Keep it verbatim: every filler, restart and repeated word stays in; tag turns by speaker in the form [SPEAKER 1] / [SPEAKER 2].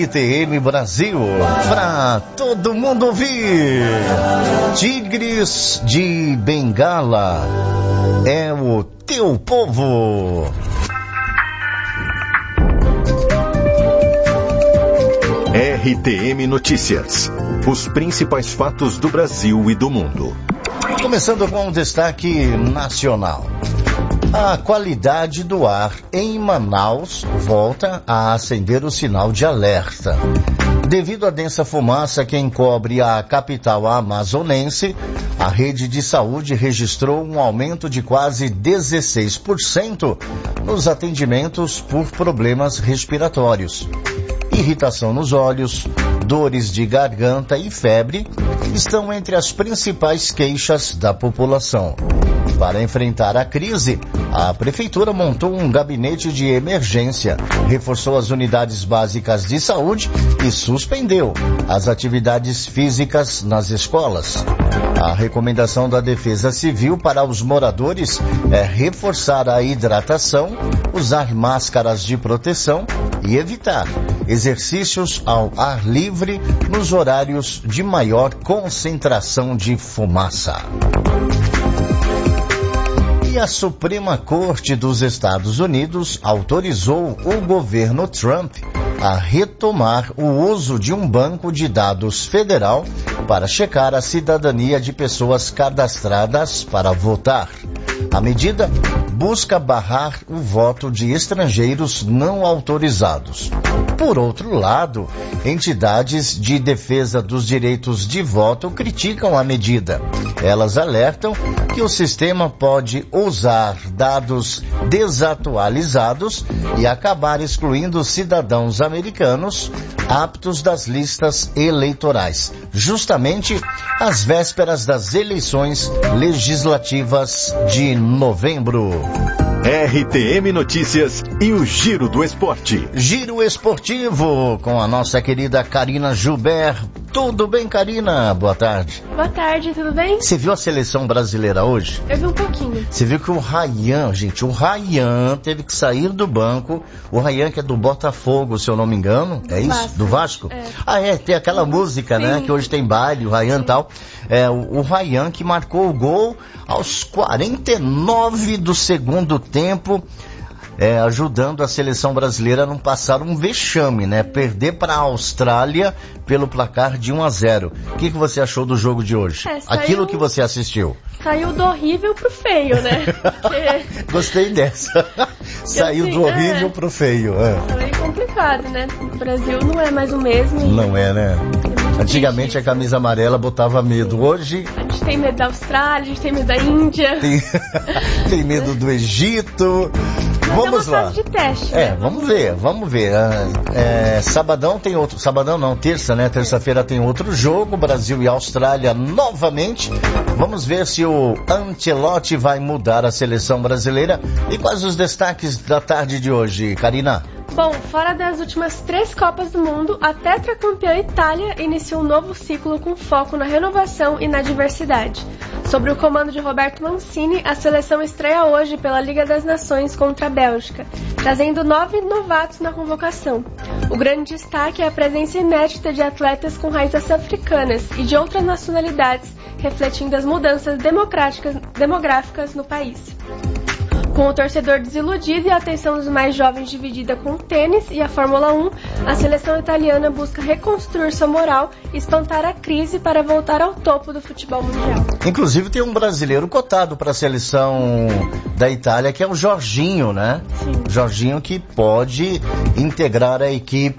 [SPEAKER 1] R T M Brasil, pra todo mundo ouvir. Tigres de Bengala é o teu povo.
[SPEAKER 2] R T M Notícias. Os principais fatos do Brasil e do mundo.
[SPEAKER 1] Começando com um destaque nacional. A qualidade do ar em Manaus volta a acender o sinal de alerta. Devido à densa fumaça que encobre a capital amazonense, a rede de saúde registrou um aumento de quase dezesseis por cento nos atendimentos por problemas respiratórios. Irritação nos olhos, dores de garganta e febre estão entre as principais queixas da população. Para enfrentar a crise, a Prefeitura montou um gabinete de emergência, reforçou as unidades básicas de saúde e suspendeu as atividades físicas nas escolas. A recomendação da Defesa Civil para os moradores é reforçar a hidratação, usar máscaras de proteção e evitar exercícios ao ar livre nos horários de maior concentração de fumaça. E a Suprema Corte dos Estados Unidos autorizou o governo Trump a retomar o uso de um banco de dados federal para checar a cidadania de pessoas cadastradas para votar. A medida busca barrar o voto de estrangeiros não autorizados. Por outro lado, entidades de defesa dos direitos de voto criticam a medida. Elas alertam que o sistema pode usar dados desatualizados e acabar excluindo cidadãos americanos aptos das listas eleitorais, justamente às vésperas das eleições legislativas de novembro.
[SPEAKER 2] R T M Notícias e o Giro do Esporte.
[SPEAKER 1] Giro Esportivo com a nossa querida Karina Gilbert. Tudo bem, Karina? Boa tarde.
[SPEAKER 3] Boa tarde, tudo bem?
[SPEAKER 1] Você viu a seleção brasileira hoje?
[SPEAKER 3] Eu vi um pouquinho.
[SPEAKER 1] Você viu que o Ryan, gente, o Ryan teve que sair do banco. O Ryan que é do Botafogo, se eu não me engano.
[SPEAKER 3] Do
[SPEAKER 1] é isso?
[SPEAKER 3] Vasco.
[SPEAKER 1] Do Vasco?
[SPEAKER 3] É.
[SPEAKER 1] Ah, é, tem aquela música,
[SPEAKER 3] Sim.
[SPEAKER 1] né? Que hoje tem baile, o Ryan e tal. É, o, o Ryan que marcou o gol aos quarenta e nove do segundo tempo. É, ajudando a seleção brasileira a não passar um vexame, né? Perder para a Austrália pelo placar de um a zero. O que, que você achou do jogo de hoje?
[SPEAKER 3] É, saiu...
[SPEAKER 1] Aquilo que você assistiu.
[SPEAKER 3] Saiu do horrível pro feio, né? Porque...
[SPEAKER 1] Gostei dessa. Saiu
[SPEAKER 3] assim,
[SPEAKER 1] do horrível
[SPEAKER 3] é...
[SPEAKER 1] pro feio. É.
[SPEAKER 3] é meio complicado, né? O Brasil não é mais o mesmo. E...
[SPEAKER 1] Não é, né?
[SPEAKER 3] É
[SPEAKER 1] Antigamente
[SPEAKER 3] difícil.
[SPEAKER 1] a camisa amarela botava medo. Hoje...
[SPEAKER 3] A gente tem medo da Austrália, a gente tem medo da Índia.
[SPEAKER 1] Tem, tem medo do Egito.
[SPEAKER 3] Mas
[SPEAKER 1] vamos
[SPEAKER 3] é uma
[SPEAKER 1] lá.
[SPEAKER 3] fase de teste.
[SPEAKER 1] É,
[SPEAKER 3] né?
[SPEAKER 1] vamos ver, vamos ver. É, sabadão tem outro, sabadão não, terça, né? Terça-feira tem outro jogo, Brasil e Austrália novamente. Vamos ver se o Ancelotti vai mudar a seleção brasileira. E quais os destaques da tarde de hoje, Karina?
[SPEAKER 3] Bom, fora das últimas três Copas do Mundo, a tetracampeã Itália iniciou um novo ciclo com foco na renovação e na diversidade. Sob o comando de Roberto Mancini, a seleção estreia hoje pela Liga das Nações contra a Bélgica, trazendo nove novatos na convocação. O grande destaque é a presença inédita de atletas com raízes africanas e de outras nacionalidades, refletindo as mudanças demográficas no país. Com o torcedor desiludido e a atenção dos mais jovens dividida com o tênis e a Fórmula um, a seleção italiana busca reconstruir sua moral e espantar a crise para voltar ao topo do futebol mundial.
[SPEAKER 1] Inclusive tem um brasileiro cotado para a seleção da Itália, que é o Jorginho, né?
[SPEAKER 3] Sim.
[SPEAKER 1] Jorginho que pode integrar a equipe